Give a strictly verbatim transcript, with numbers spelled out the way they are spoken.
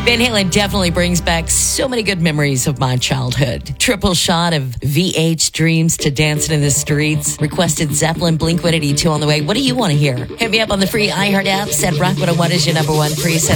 Van Halen definitely brings back so many good memories of my childhood. Triple shot of V H Dreams to Dancing in the Streets. Requested Zeppelin, Blink one eighty-two on the way. What do you want to hear? Hit me up on the free iHeart app. Said Rock one oh one is your number one preset.